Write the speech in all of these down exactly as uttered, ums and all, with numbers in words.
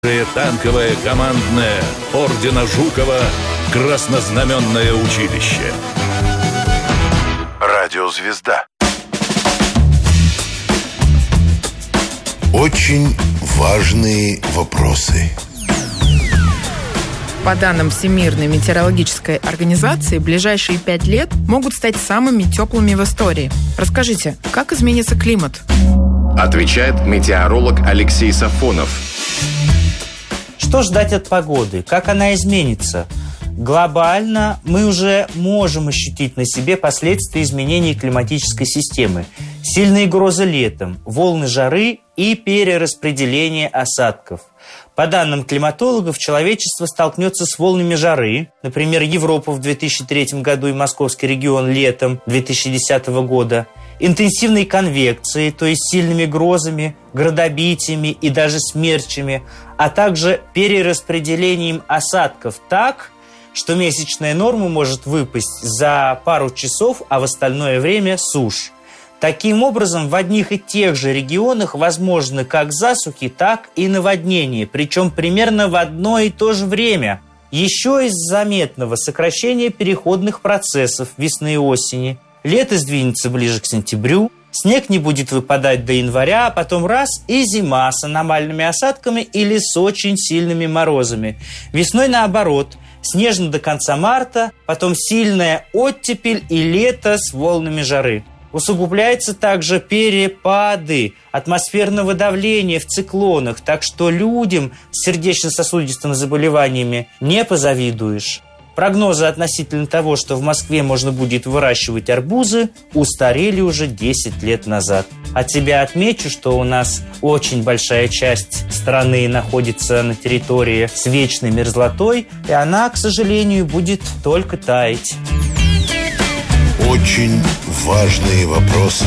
Танковое командное ордена Жукова краснознаменное училище. Радиозвезда. Очень важные вопросы. По данным Всемирной метеорологической организации, ближайшие пять лет могут стать самыми теплыми в истории. Расскажите, как изменится климат? Отвечает метеоролог Алексей Сафонов. Что ждать от погоды? Как она изменится? Глобально мы уже можем ощутить на себе последствия изменений климатической системы. Сильные грозы летом, волны жары и перераспределение осадков. По данным климатологов, человечество столкнется с волнами жары. Например, Европа в две тысячи третьем году и Московский регион летом две тысячи десятого года. Интенсивной конвекцией, то есть сильными грозами, градобитиями и даже смерчами, а также перераспределением осадков так, что месячная норма может выпасть за пару часов, а в остальное время сушь. Таким образом, в одних и тех же регионах возможны как засухи, так и наводнения, причем примерно в одно и то же время. Еще из заметного сокращения переходных процессов весны и осени. Лето сдвинется ближе к сентябрю, снег не будет выпадать до января, а потом раз и зима с аномальными осадками или с очень сильными морозами. Весной наоборот, снежно до конца марта, потом сильная оттепель и лето с волнами жары. Усугубляются также перепады атмосферного давления в циклонах, так что людям с сердечно-сосудистыми заболеваниями не позавидуешь. Прогнозы относительно того, что в Москве можно будет выращивать арбузы, устарели уже десять лет назад. От себя отмечу, что у нас очень большая часть страны находится на территории с вечной мерзлотой, и она, к сожалению, будет только таять. Очень важные вопросы.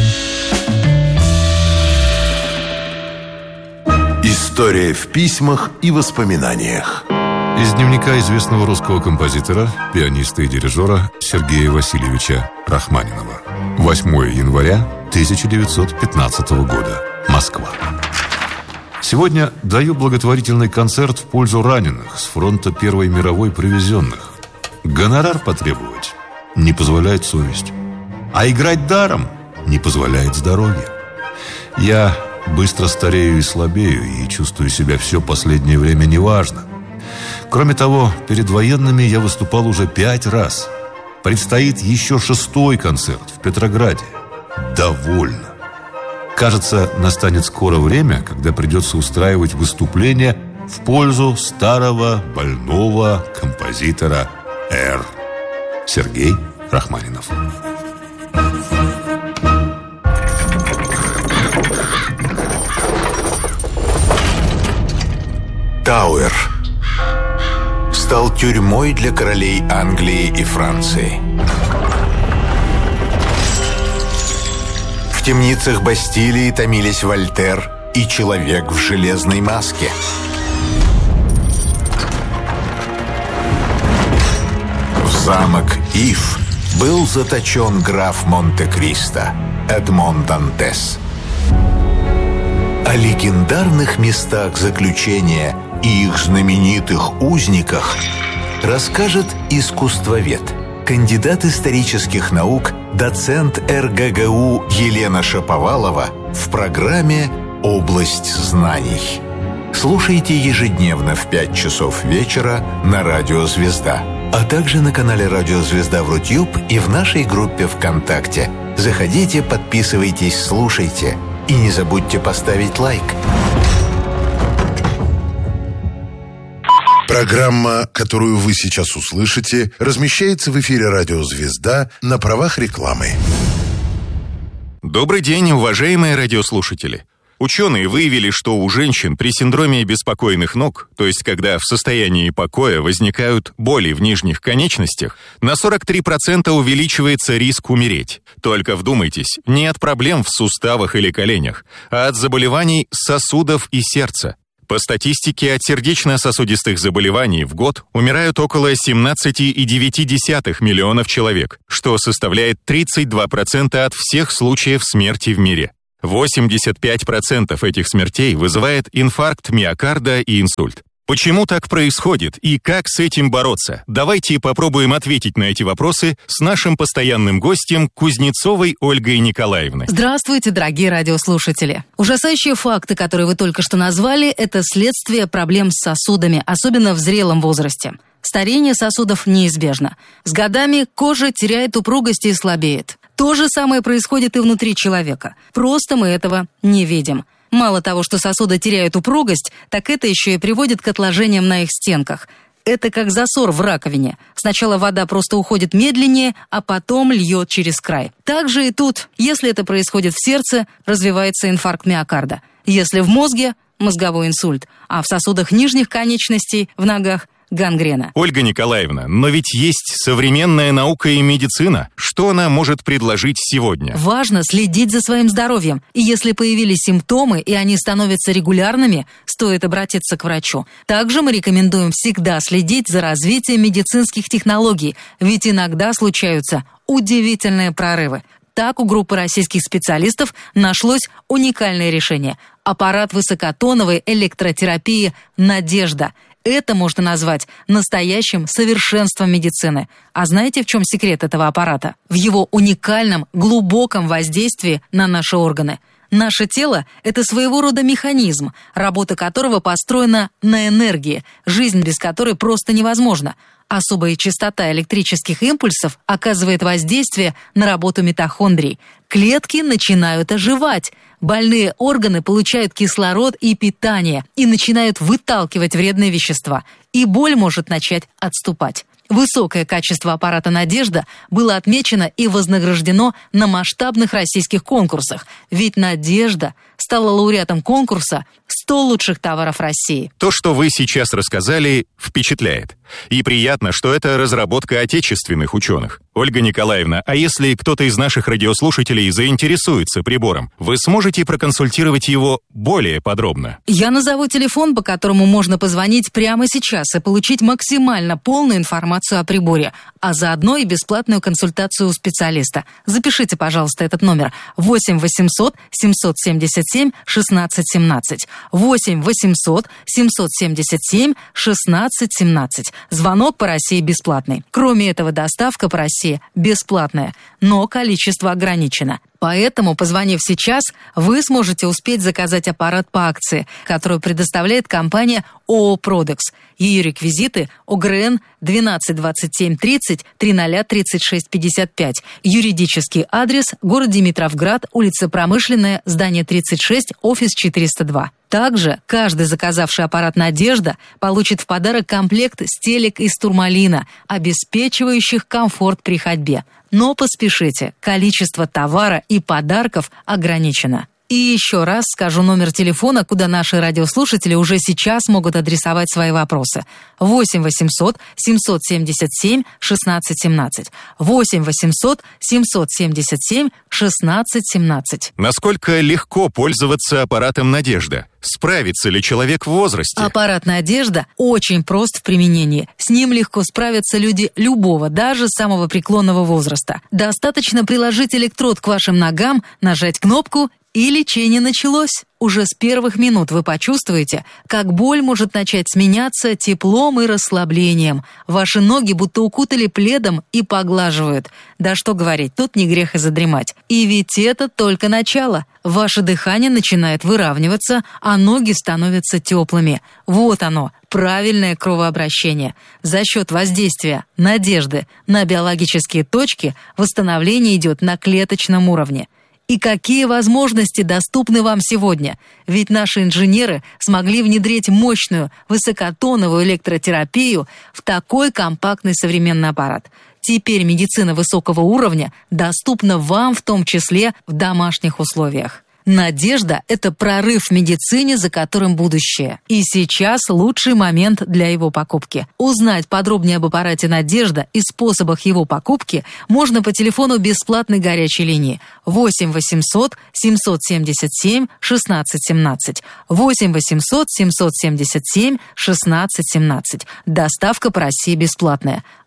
История в письмах и воспоминаниях. Из дневника известного русского композитора, пианиста и дирижера Сергея Васильевича Рахманинова. восьмое января тысяча девятьсот пятнадцатого года. Москва. Сегодня даю благотворительный концерт в пользу раненых с фронта Первой мировой привезенных. Гонорар потребовать не позволяет совесть, а играть даром не позволяет здоровье. Я быстро старею и слабею, и чувствую себя все последнее время неважно. Кроме того, перед военными я выступал уже пять раз. Предстоит еще шестой концерт в Петрограде. Довольно. Кажется, настанет скоро время, когда придется устраивать выступления в пользу старого больного композитора Р. Сергей Рахманинов. Тауэр стал тюрьмой для королей Англии и Франции. В темницах Бастилии томились Вольтер и человек в железной маске. В замок Ив был заточен граф Монте-Кристо Эдмон Дантес. О легендарных местах заключения и их знаменитых узниках расскажет искусствовед, кандидат исторических наук, доцент эр гэ гэ у Елена Шаповалова в программе «Область знаний». Слушайте ежедневно в пять часов вечера на Радио Звезда, а также на канале Радио Звезда в Рутюб и в нашей группе ВКонтакте. Заходите, подписывайтесь, слушайте и не забудьте поставить лайк. Программа, которую вы сейчас услышите, размещается в эфире Радио Звезда на правах рекламы. Добрый день, уважаемые радиослушатели. Ученые выявили, что у женщин при синдроме беспокойных ног, то есть когда в состоянии покоя возникают боли в нижних конечностях, на сорок три процента увеличивается риск умереть. Только вдумайтесь, не от проблем в суставах или коленях, а от заболеваний сосудов и сердца. По статистике, от сердечно-сосудистых заболеваний в год умирают около семнадцать целых девять десятых миллионов человек, что составляет тридцать два процента от всех случаев смерти в мире. восемьдесят пять процентов этих смертей вызывает инфаркт миокарда и инсульт. Почему так происходит и как с этим бороться? Давайте попробуем ответить на эти вопросы с нашим постоянным гостем Кузнецовой Ольгой Николаевной. Здравствуйте, дорогие радиослушатели. Ужасающие факты, которые вы только что назвали, это следствие проблем с сосудами, особенно в зрелом возрасте. Старение сосудов неизбежно. С годами кожа теряет упругость и слабеет. То же самое происходит и внутри человека. Просто мы этого не видим. Мало того, что сосуды теряют упругость, так это еще и приводит к отложениям на их стенках. Это как засор в раковине. Сначала вода просто уходит медленнее, а потом льет через край. Так же и тут. Если это происходит в сердце, развивается инфаркт миокарда. Если в мозге – мозговой инсульт. А в сосудах нижних конечностей, в ногах – гангрена. Ольга Николаевна, но ведь есть современная наука и медицина. Что она может предложить сегодня? Важно следить за своим здоровьем. И если появились симптомы, и они становятся регулярными, стоит обратиться к врачу. Также мы рекомендуем всегда следить за развитием медицинских технологий, ведь иногда случаются удивительные прорывы. Так у группы российских специалистов нашлось уникальное решение – аппарат высокотоновой электротерапии «Надежда». Это можно назвать настоящим совершенством медицины. А знаете, в чем секрет этого аппарата? В его уникальном, глубоком воздействии на наши органы. Наше тело – это своего рода механизм, работа которого построена на энергии, жизнь без которой просто невозможна. Особая частота электрических импульсов оказывает воздействие на работу митохондрий. Клетки начинают оживать. Больные органы получают кислород и питание и начинают выталкивать вредные вещества. И боль может начать отступать. Высокое качество аппарата «Надежда» было отмечено и вознаграждено на масштабных российских конкурсах. Ведь «Надежда» стала лауреатом конкурса «сто лучших товаров России». То, что вы сейчас рассказали, впечатляет. И приятно, что это разработка отечественных ученых. Ольга Николаевна, а если кто-то из наших радиослушателей заинтересуется прибором, вы сможете проконсультировать его более подробно? Я назову телефон, по которому можно позвонить прямо сейчас и получить максимально полную информацию о приборе, а заодно и бесплатную консультацию у специалиста. Запишите, пожалуйста, этот номер восемь восемьсот семьсот семьдесят семь шестнадцать семнадцать. восемь восемьсот семьсот семьдесят семь шестнадцать семнадцать. Звонок по России бесплатный. Кроме этого, доставка по России бесплатная, но количество ограничено. Поэтому, позвонив сейчас, вы сможете успеть заказать аппарат по акции, которую предоставляет компания ООО «Продекс». Ее реквизиты ОГРН двенадцать двадцать семь тридцать тридцать тридцать шесть пятьдесят пять. Юридический адрес – город Димитровград, улица Промышленная, здание тридцать шесть, офис четыреста два. Также каждый заказавший аппарат «Надежда» получит в подарок комплект стелек из турмалина, обеспечивающих комфорт при ходьбе. Но поспешите, количество товара и подарков ограничено. И еще раз скажу номер телефона, куда наши радиослушатели уже сейчас могут адресовать свои вопросы. восемь восемьсот семьсот семьдесят семь шестнадцать семнадцать. восемь восемьсот семьсот семьдесят семь шестнадцать семнадцать. Насколько легко пользоваться аппаратом «Надежда»? Справится ли человек в возрасте? Аппарат «Надежда» очень прост в применении. С ним легко справятся люди любого, даже самого преклонного возраста. Достаточно приложить электрод к вашим ногам, нажать кнопку, и лечение началось. Уже с первых минут вы почувствуете, как боль может начать сменяться теплом и расслаблением. Ваши ноги будто укутали пледом и поглаживают. Да что говорить, тут не грех и задремать. И ведь это только начало. Ваше дыхание начинает выравниваться, а ноги становятся теплыми. Вот оно, правильное кровообращение. За счет воздействия «Надежды» на биологические точки восстановление идет на клеточном уровне. И какие возможности доступны вам сегодня? Ведь наши инженеры смогли внедрить мощную высокотоновую электротерапию в такой компактный современный аппарат. Теперь медицина высокого уровня доступна вам в том числе в домашних условиях. «Надежда» — это прорыв в медицине, за которым будущее. И сейчас лучший момент для его покупки. Узнать подробнее об аппарате «Надежда» и способах его покупки можно по телефону бесплатной горячей линии восемь восемьсот семьсот семьдесят семь шестнадцать семнадцать. восемь восемьсот семьсот семьдесят семь шестнадцать семнадцать. Доставка по России бесплатная.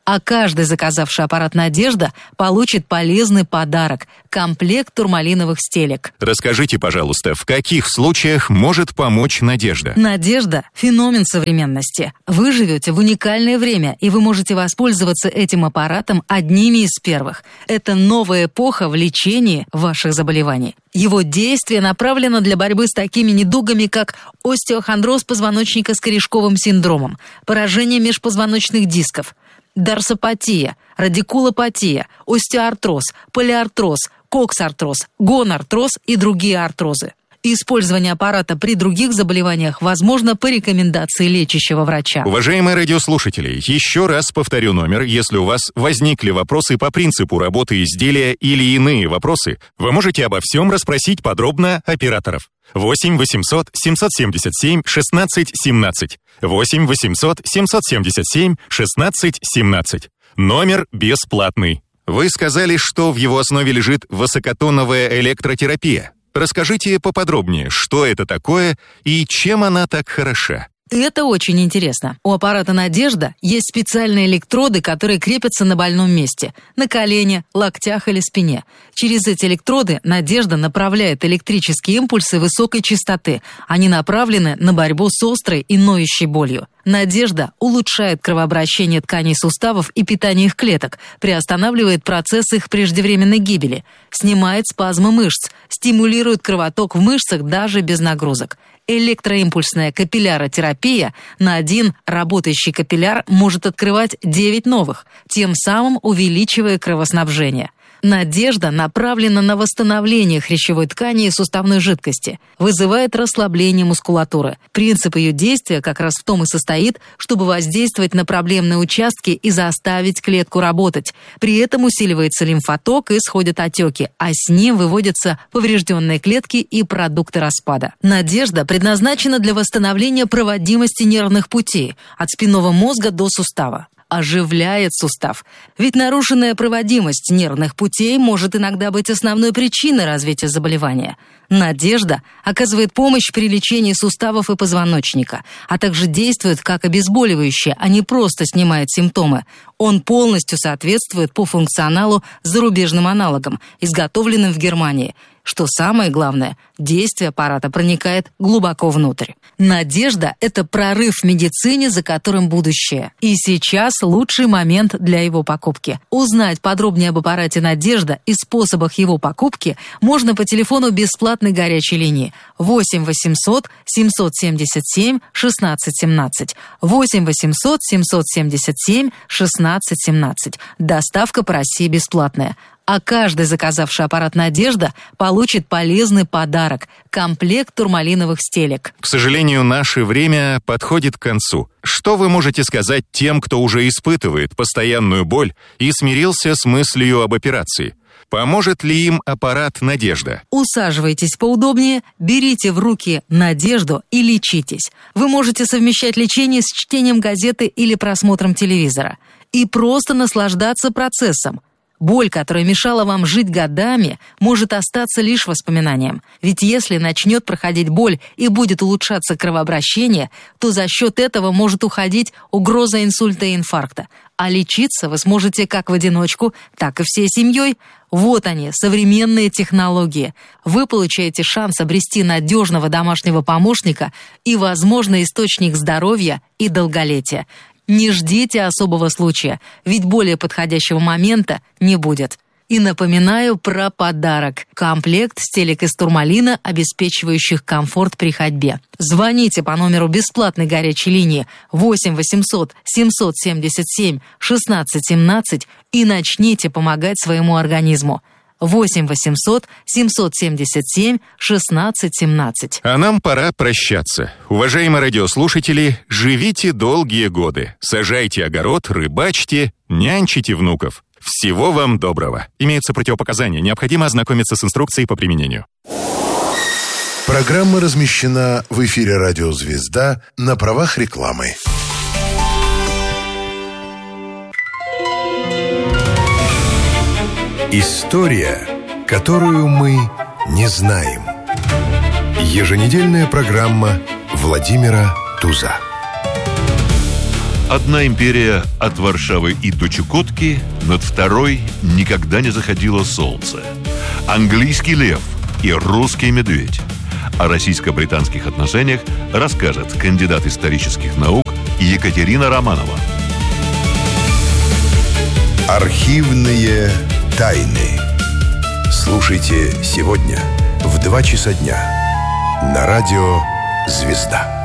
А каждый заказавший аппарат «Надежда» получит полезный подарок – комплект турмалиновых стелек. Расскажите, пожалуйста, в каких случаях может помочь «Надежда»? «Надежда» – феномен современности. Вы живете в уникальное время, и вы можете воспользоваться этим аппаратом одними из первых. Это новая эпоха в лечении ваших заболеваний. Его действие направлено для борьбы с такими недугами, как остеохондроз позвоночника с корешковым синдромом, поражение межпозвоночных дисков, дарсопатия, радикулопатия, остеоартроз, полиартроз, коксартроз, гонартроз и другие артрозы. Использование аппарата при других заболеваниях возможно по рекомендации лечащего врача. Уважаемые радиослушатели, еще раз повторю номер. Если у вас возникли вопросы по принципу работы изделия или иные вопросы, вы можете обо всем расспросить подробно операторов. восемь восемьсот семьсот семьдесят семь шестнадцать семнадцать. восемь восемьсот семьсот семьдесят семь шестнадцать семнадцать. Номер бесплатный. Вы сказали, что в его основе лежит высокотоновая электротерапия. Расскажите поподробнее, что это такое и чем она так хороша. Это очень интересно. У аппарата «Надежда» есть специальные электроды, которые крепятся на больном месте – на колене, локтях или спине. Через эти электроды «Надежда» направляет электрические импульсы высокой частоты. Они направлены на борьбу с острой и ноющей болью. «Надежда» улучшает кровообращение тканей суставов и питание их клеток, приостанавливает процесс их преждевременной гибели, снимает спазмы мышц, стимулирует кровоток в мышцах даже без нагрузок. Электроимпульсная капилляротерапия на один работающий капилляр может открывать девять новых, тем самым увеличивая кровоснабжение. «Надежда» направлена на восстановление хрящевой ткани и суставной жидкости, вызывает расслабление мускулатуры. Принцип ее действия как раз в том и состоит, чтобы воздействовать на проблемные участки и заставить клетку работать. При этом усиливается лимфоток и сходят отеки, а с ним выводятся поврежденные клетки и продукты распада. «Надежда» предназначена для восстановления проводимости нервных путей от спинного мозга до сустава. Оживляет сустав. Ведь нарушенная проводимость нервных путей может иногда быть основной причиной развития заболевания. «Надежда» оказывает помощь при лечении суставов и позвоночника, а также действует как обезболивающее, а не просто снимает симптомы. Он полностью соответствует по функционалу зарубежным аналогам, изготовленным в Германии. Что самое главное, действие аппарата проникает глубоко внутрь. «Надежда» — это прорыв в медицине, за которым будущее. И сейчас лучший момент для его покупки. Узнать подробнее об аппарате «Надежда» и способах его покупки можно по телефону бесплатной горячей линии восемь восемьсот семьсот семьдесят семь шестнадцать семнадцать. восемь восемьсот семьсот семьдесят семь шестнадцать семнадцать. Доставка по России бесплатная. А каждый заказавший аппарат «Надежда» получит полезный подарок – комплект турмалиновых стелек. К сожалению, наше время подходит к концу. Что вы можете сказать тем, кто уже испытывает постоянную боль и смирился с мыслью об операции? Поможет ли им аппарат «Надежда»? Усаживайтесь поудобнее, берите в руки «Надежду» и лечитесь. Вы можете совмещать лечение с чтением газеты или просмотром телевизора. И просто наслаждаться процессом. Боль, которая мешала вам жить годами, может остаться лишь воспоминанием. Ведь если начнет проходить боль и будет улучшаться кровообращение, то за счет этого может уходить угроза инсульта и инфаркта. А лечиться вы сможете как в одиночку, так и всей семьей. Вот они, современные технологии. Вы получаете шанс обрести надежного домашнего помощника и, возможно, источник здоровья и долголетия. Не ждите особого случая, ведь более подходящего момента не будет. И напоминаю про подарок. Комплект стелек из турмалина, обеспечивающих комфорт при ходьбе. Звоните по номеру бесплатной горячей линии восемь восемьсот семьсот семьдесят семь шестнадцать семнадцать и начните помогать своему организму. восемь восемьсот семьсот семьдесят семь шестнадцать семнадцать. А нам пора прощаться. Уважаемые радиослушатели, живите долгие годы. Сажайте огород, рыбачьте, нянчите внуков. Всего вам доброго. Имеются противопоказания. Необходимо ознакомиться с инструкцией по применению. Программа размещена в эфире «Радио Звезда» на правах рекламы. История, которую мы не знаем. Еженедельная программа Владимира Туза. Одна империя от Варшавы и до Чукотки, над второй никогда не заходило солнце. Английский лев и русский медведь. О российско-британских отношениях расскажет кандидат исторических наук Екатерина Романова. Архивные тайны. Слушайте сегодня в два часа дня на радио «Звезда».